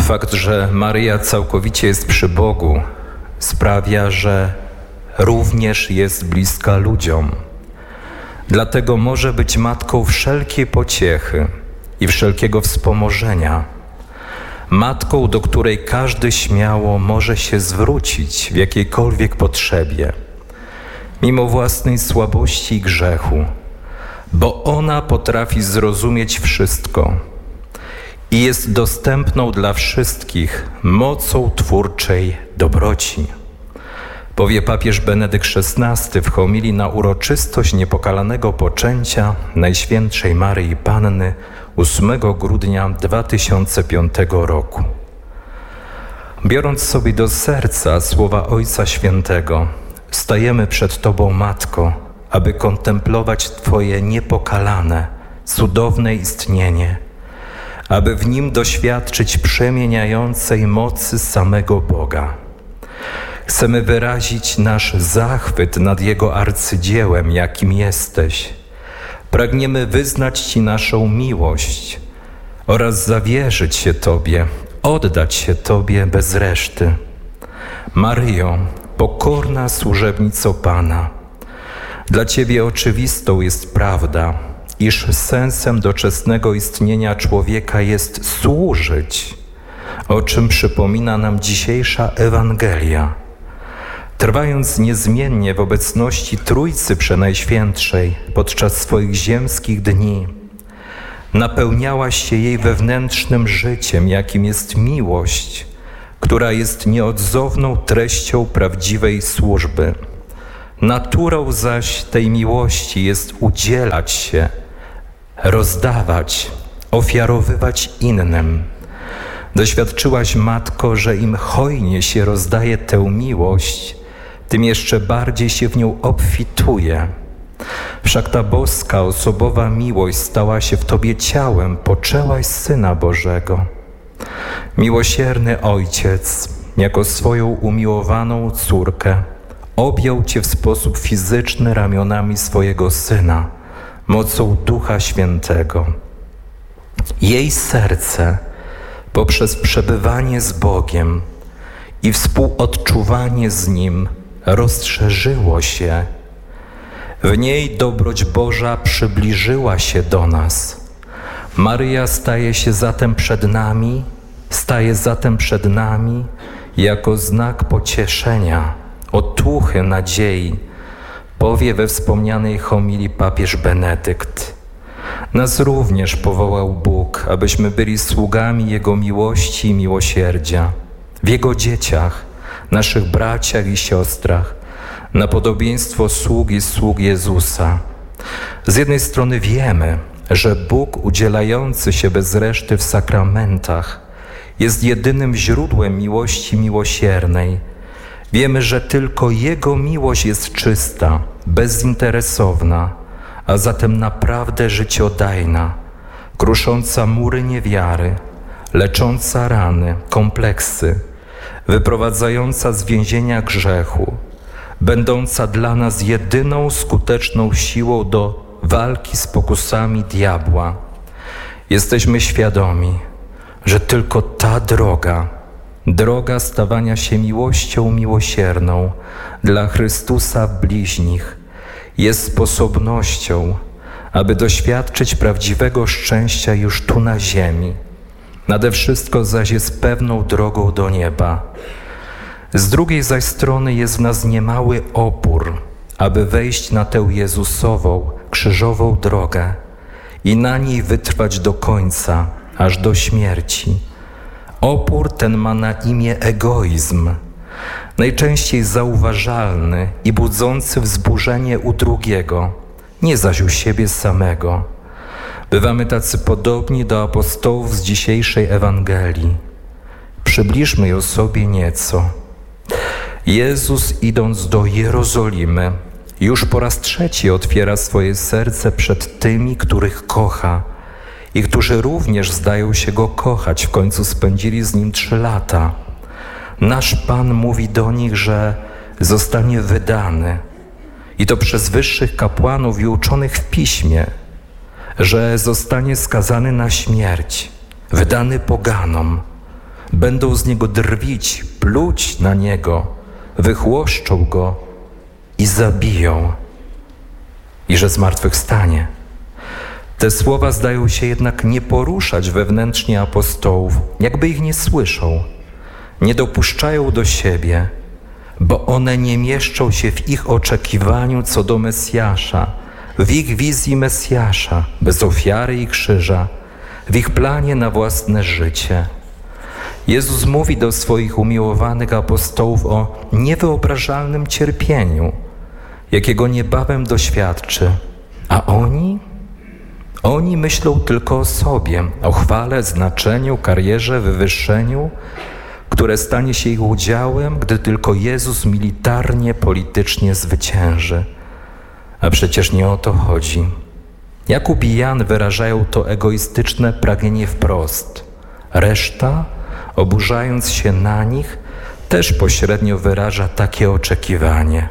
Fakt, że Maryja całkowicie jest przy Bogu, sprawia, że również jest bliska ludziom. Dlatego może być matką wszelkiej pociechy i wszelkiego wspomożenia. Matką, do której każdy śmiało może się zwrócić w jakiejkolwiek potrzebie, mimo własnej słabości i grzechu, bo ona potrafi zrozumieć wszystko i jest dostępną dla wszystkich mocą twórczej dobroci. Powie papież Benedykt XVI w homilii na uroczystość niepokalanego poczęcia Najświętszej Maryi Panny 8 grudnia 2005 roku. Biorąc sobie do serca słowa Ojca Świętego, stajemy przed Tobą, Matko, aby kontemplować Twoje niepokalane, cudowne istnienie, aby w nim doświadczyć przemieniającej mocy samego Boga. Chcemy wyrazić nasz zachwyt nad Jego arcydziełem, jakim jesteś. Pragniemy wyznać Ci naszą miłość oraz zawierzyć się Tobie, oddać się Tobie bez reszty. Maryjo, pokorna służebnico Pana, dla Ciebie oczywistą jest prawda, iż sensem doczesnego istnienia człowieka jest służyć, o czym przypomina nam dzisiejsza Ewangelia. Trwając niezmiennie w obecności Trójcy Przenajświętszej podczas swoich ziemskich dni, napełniałaś się jej wewnętrznym życiem, jakim jest miłość, która jest nieodzowną treścią prawdziwej służby. Naturą zaś tej miłości jest udzielać się, rozdawać, ofiarowywać innym. Doświadczyłaś, Matko, że im hojnie się rozdaje tę miłość, tym jeszcze bardziej się w nią obfituje. Wszak ta boska, osobowa miłość stała się w Tobie ciałem, poczęłaś Syna Bożego. Miłosierny Ojciec, jako swoją umiłowaną córkę, objął Cię w sposób fizyczny ramionami swojego Syna, mocą Ducha Świętego. Jej serce, poprzez przebywanie z Bogiem i współodczuwanie z Nim, rozszerzyło się. W niej dobroć Boża przybliżyła się do nas. Maryja staje zatem przed nami jako znak pocieszenia, otuchy nadziei, powie we wspomnianej homilii papież Benedykt. Nas również powołał Bóg, abyśmy byli sługami Jego miłości i miłosierdzia, w Jego dzieciach, naszych braciach i siostrach, na podobieństwo sług Jezusa. Z jednej strony wiemy, że Bóg udzielający się bez reszty w sakramentach jest jedynym źródłem miłości miłosiernej. Wiemy, że tylko Jego miłość jest czysta, bezinteresowna, a zatem naprawdę życiodajna, krusząca mury niewiary, lecząca rany, kompleksy, wyprowadzająca z więzienia grzechu, będąca dla nas jedyną skuteczną siłą do walki z pokusami diabła. Jesteśmy świadomi, że tylko ta droga stawania się miłością miłosierną dla Chrystusa w bliźnich, jest sposobnością, aby doświadczyć prawdziwego szczęścia już tu na ziemi. Nade wszystko zaś jest pewną drogą do nieba. Z drugiej zaś strony jest w nas niemały opór, aby wejść na tę Jezusową, krzyżową drogę i na niej wytrwać do końca, aż do śmierci. Opór ten ma na imię egoizm, najczęściej zauważalny i budzący wzburzenie u drugiego, nie zaś u siebie samego. Bywamy tacy podobni do apostołów z dzisiejszej Ewangelii. Przybliżmy ją sobie nieco. Jezus, idąc do Jerozolimy, już po raz trzeci otwiera swoje serce przed tymi, których kocha i którzy również zdają się Go kochać, w końcu spędzili z Nim 3 lata. Nasz Pan mówi do nich, że zostanie wydany i to przez wyższych kapłanów i uczonych w Piśmie, że zostanie skazany na śmierć, wydany poganom, Będą z niego drwić, pluć na niego, wychłoszczą go i zabiją, i że zmartwychwstanie. Te słowa zdają się jednak nie poruszać wewnętrznie apostołów, jakby ich nie słyszą. Nie dopuszczają do siebie, bo one nie mieszczą się w ich oczekiwaniu co do Mesjasza, w ich wizji Mesjasza, bez ofiary i krzyża, w ich planie na własne życie. Jezus mówi do swoich umiłowanych apostołów o niewyobrażalnym cierpieniu, jakiego niebawem doświadczy, a oni myślą tylko o sobie, o chwale, znaczeniu, karierze, wywyższeniu, które stanie się ich udziałem, gdy tylko Jezus militarnie, politycznie zwycięży. A przecież nie o to chodzi. Jakub i Jan wyrażają to egoistyczne pragnienie wprost. Reszta, oburzając się na nich, też pośrednio wyraża takie oczekiwanie.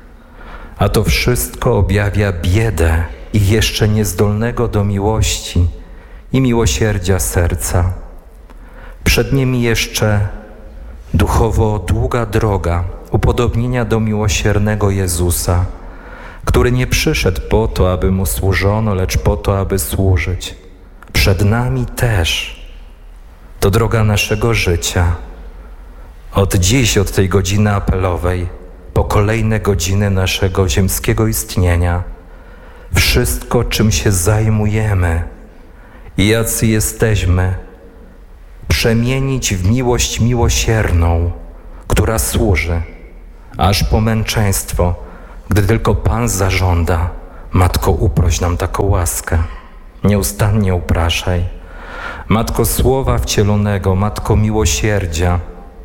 A to wszystko objawia biedę ich jeszcze niezdolnego do miłości i miłosierdzia serca. Przed nimi jeszcze duchowo długa droga upodobnienia do miłosiernego Jezusa, który nie przyszedł po to, aby Mu służono, lecz po to, aby służyć. Przed nami też. To droga naszego życia. Od dziś, od tej godziny apelowej, po kolejne godziny naszego ziemskiego istnienia, wszystko, czym się zajmujemy i jacy jesteśmy, przemienić w miłość miłosierną, która służy, aż po męczeństwo, gdy tylko Pan zażąda. Matko, uproś nam taką łaskę. Nieustannie upraszaj. Matko Słowa Wcielonego, Matko Miłosierdzia,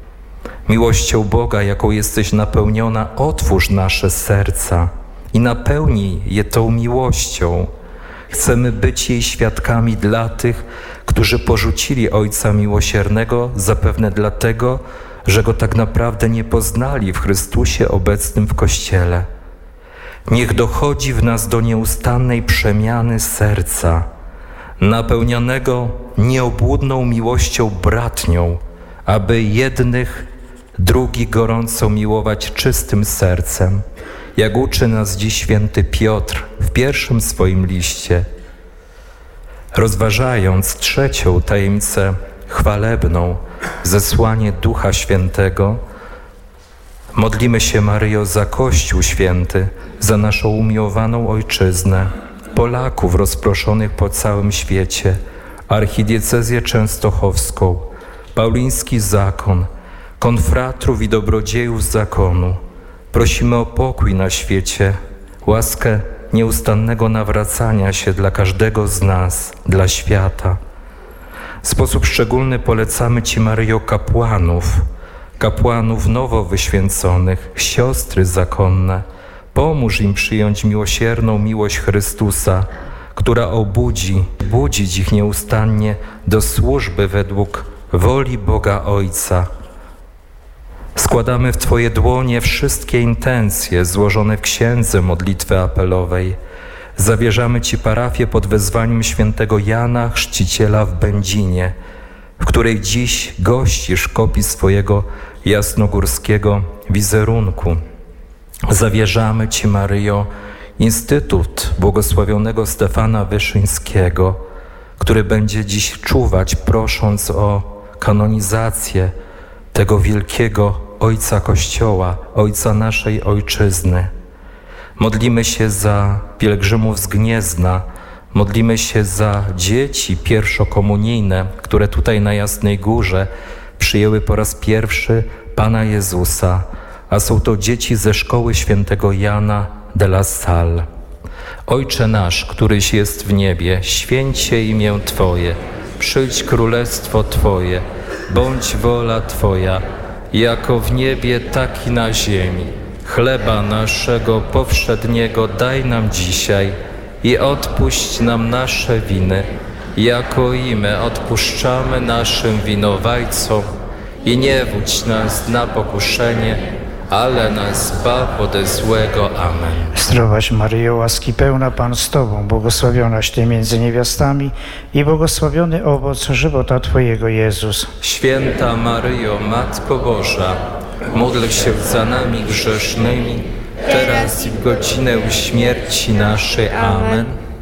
miłością Boga, jaką jesteś napełniona, otwórz nasze serca i napełnij je tą miłością. Chcemy być jej świadkami dla tych, którzy porzucili Ojca Miłosiernego, zapewne dlatego, że Go tak naprawdę nie poznali w Chrystusie obecnym w Kościele. Niech dochodzi w nas do nieustannej przemiany serca, napełnionego nieobłudną miłością bratnią, aby jednych, drugich gorąco miłować czystym sercem, jak uczy nas dziś święty Piotr w pierwszym swoim liście. Rozważając trzecią tajemnicę chwalebną, zesłanie Ducha Świętego, modlimy się, Maryjo, za Kościół Święty, za naszą umiłowaną Ojczyznę, Polaków rozproszonych po całym świecie, archidiecezję częstochowską, pauliński zakon, konfratrów i dobrodziejów zakonu. Prosimy o pokój na świecie, łaskę nieustannego nawracania się dla każdego z nas, dla świata. W sposób szczególny polecamy Ci, Maryjo, kapłanów nowo wyświęconych, siostry zakonne. Pomóż im przyjąć miłosierną miłość Chrystusa, która budzić ich nieustannie do służby według woli Boga Ojca. Składamy w Twoje dłonie wszystkie intencje złożone w księdze modlitwy apelowej. Zawierzamy Ci parafię pod wezwaniem świętego Jana Chrzciciela w Będzinie, w której dziś gościsz kopii swojego jasnogórskiego wizerunku. Zawierzamy Ci, Maryjo, Instytut błogosławionego Stefana Wyszyńskiego, który będzie dziś czuwać, prosząc o kanonizację tego wielkiego Ojca Kościoła, Ojca naszej Ojczyzny. Modlimy się za pielgrzymów z Gniezna, modlimy się za dzieci pierwszokomunijne, które tutaj na Jasnej Górze przyjęły po raz pierwszy Pana Jezusa, a są to dzieci ze szkoły świętego Jana de la Salle. Ojcze nasz, któryś jest w niebie, święć się imię Twoje, przyjdź królestwo Twoje, bądź wola Twoja, jako w niebie, tak i na ziemi. Chleba naszego powszedniego daj nam dzisiaj i odpuść nam nasze winy, jako i my odpuszczamy naszym winowajcom. I nie wódź nas na pokuszenie, ale nas zbaw ode złego. Amen. Zdrowaś Maryjo, łaski pełna, Pan z Tobą, błogosławionaś Ty między niewiastami i błogosławiony owoc żywota Twojego, Jezus. Święta Maryjo, Matko Boża, módl się za nami grzesznymi, teraz i w godzinę śmierci naszej. Amen.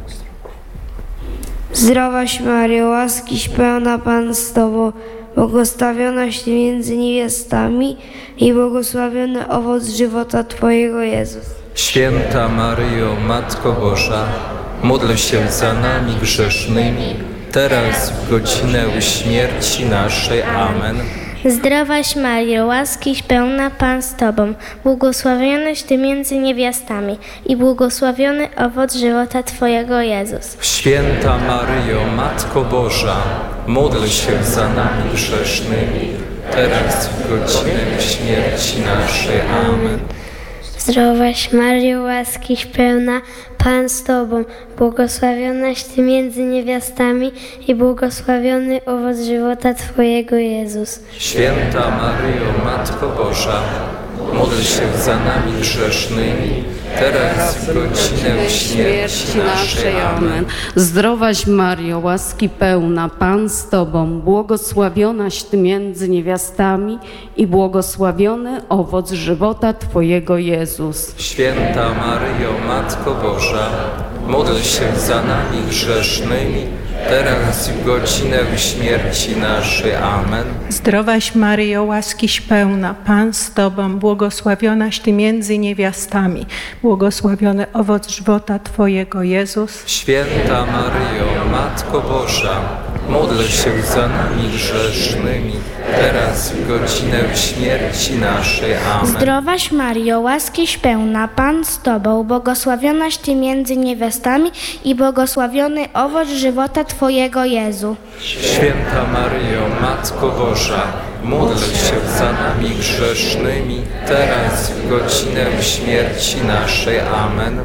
Zdrowaś Maryjo, łaskiś pełna, Pan z Tobą, błogosławionaś Ty między niewiastami i błogosławiony owoc żywota Twojego, Jezus. Święta Maryjo, Matko Boża, módl się za nami grzesznymi, teraz w godzinę śmierci naszej. Amen. Zdrowaś Maryjo, łaskiś pełna, Pan z Tobą, błogosławionaś Ty między niewiastami i błogosławiony owoc żywota Twojego, Jezus. Święta Maryjo, Matko Boża, módl się za nami grzesznymi, teraz w godzinę śmierci naszej. Amen. Zdrowaś Maryjo, łaskiś pełna, Pan z Tobą, błogosławionaś Ty między niewiastami i błogosławiony owoc żywota Twojego, Jezus. Święta Maryjo, Matko Boża, módl się za nami grzesznymi, teraz w godzinę śmierci naszej. Amen. Zdrowaś Maryjo, łaski pełna, Pan z Tobą, błogosławionaś Ty między niewiastami i błogosławiony owoc żywota Twojego, Jezus. Święta Maryjo, Matko Boża, módl się za nami grzesznymi, teraz i w godzinę śmierci naszej. Amen. Zdrowaś Maryjo, łaskiś pełna, Pan z Tobą, błogosławionaś Ty między niewiastami, błogosławiony owoc żywota Twojego, Jezus. Święta Maryjo, Matko Boża, módl się za nami grzesznymi, teraz w godzinę śmierci naszej. Amen. Zdrowaś Maryjo, łaskiś pełna, Pan z Tobą, błogosławionaś Ty między niewiastami i błogosławiony owoc żywota Twojego, Jezu. Święta Maryjo, Matko Boża, módl się za nami grzesznymi, teraz w godzinę śmierci naszej. Amen.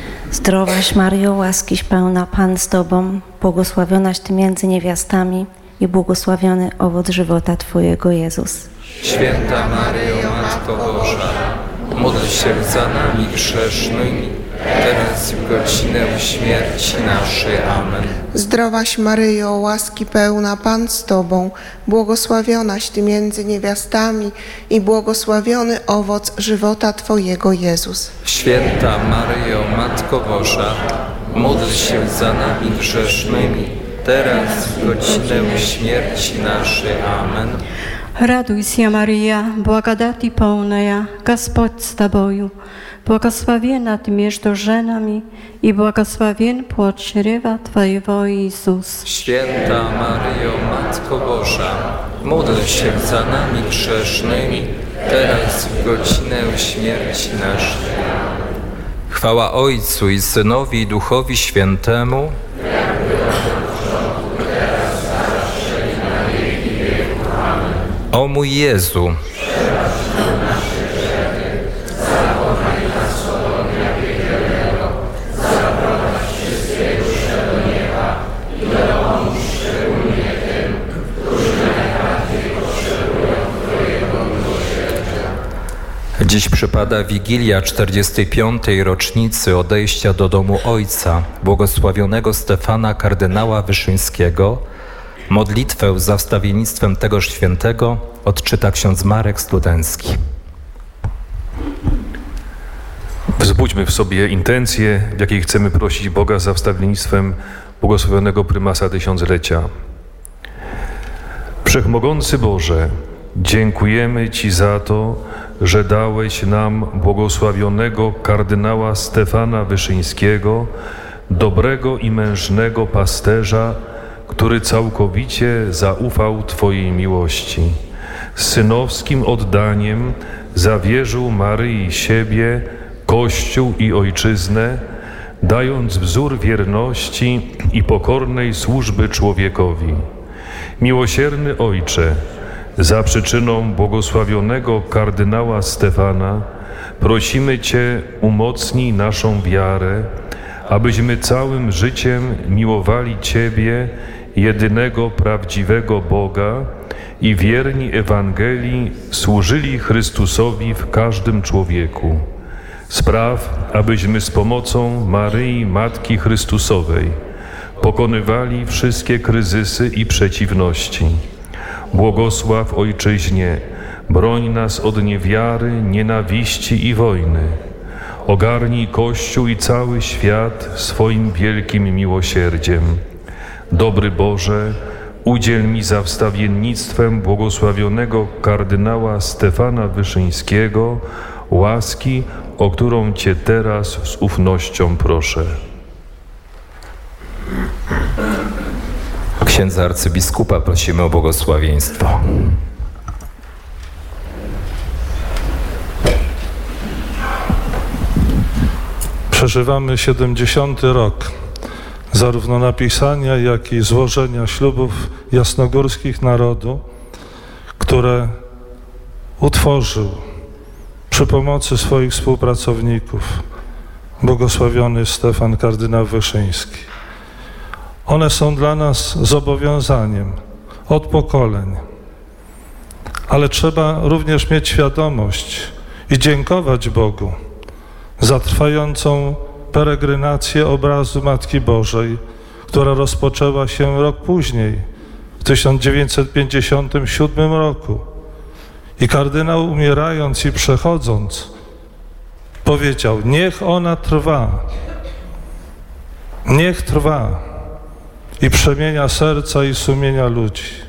Zdrowaś Maryjo, łaskiś pełna, Pan z Tobą, błogosławionaś Ty między niewiastami i błogosławiony owoc żywota Twojego, Jezus. Święta Maryjo, Matko Boża, módl się za nami grzesznymi, teraz i w godzinę śmierci naszej. Amen. Zdrowaś Maryjo, łaski pełna, Pan z Tobą, błogosławionaś Ty między niewiastami i błogosławiony owoc żywota Twojego, Jezus. Święta Maryjo, Matko Boża, módl się za nami grzesznymi, teraz w godzinę śmierci naszej. Amen. Радуйся, Мария, благодати полная, Господь с Тобою, благословенна Ты между женами, и благословен плод чрева Твоего, Иисус. Święta Maryjo, Matko Boża, módl się za nami grzesznymi, teraz w godzinę śmierci naszej. Chwała Ojcu i Synowi i Duchowi Świętemu. O mój Jezu, dziś przypada Wigilia 45. rocznicy odejścia do domu Ojca błogosławionego Stefana kardynała Wyszyńskiego. Modlitwę za wstawiennictwem tegoż świętego odczyta ksiądz Marek Studencki. Wzbudźmy w sobie intencję, w jakiej chcemy prosić Boga za wstawiennictwem błogosławionego prymasa tysiąclecia. Wszechmogący Boże, dziękujemy Ci za to, że dałeś nam błogosławionego kardynała Stefana Wyszyńskiego, dobrego i mężnego pasterza, który całkowicie zaufał Twojej miłości. Z synowskim oddaniem zawierzył Maryi siebie, Kościół i Ojczyznę, dając wzór wierności i pokornej służby człowiekowi. Miłosierny Ojcze, za przyczyną błogosławionego kardynała Stefana prosimy Cię, umocnij naszą wiarę, abyśmy całym życiem miłowali Ciebie, jedynego prawdziwego Boga, i wierni Ewangelii służyli Chrystusowi w każdym człowieku. Spraw, abyśmy z pomocą Maryi, Matki Chrystusowej, pokonywali wszystkie kryzysy i przeciwności. Błogosław Ojczyźnie, broń nas od niewiary, nienawiści i wojny. Ogarnij Kościół i cały świat swoim wielkim miłosierdziem. Dobry Boże, udziel mi za wstawiennictwem błogosławionego kardynała Stefana Wyszyńskiego łaski, o którą Cię teraz z ufnością proszę. Księdza arcybiskupa prosimy o błogosławieństwo. Przeżywamy 70. rok zarówno napisania, jak i złożenia ślubów jasnogórskich narodu, które utworzył przy pomocy swoich współpracowników błogosławiony Stefan kardynał Wyszyński. One są dla nas zobowiązaniem od pokoleń, ale trzeba również mieć świadomość i dziękować Bogu za trwającą peregrinację obrazu Matki Bożej, która rozpoczęła się rok później, w 1957 roku. I kardynał, umierając i przechodząc, powiedział: niech ona trwa, niech trwa i przemienia serca i sumienia ludzi.